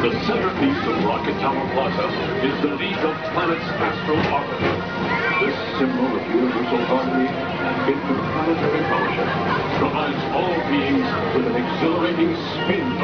The centerpiece of Rocket Tower Plaza is the League of Planets Astral Orbiter. This symbol of universal harmony and interplanetary fellowship provides all beings with an exhilarating spin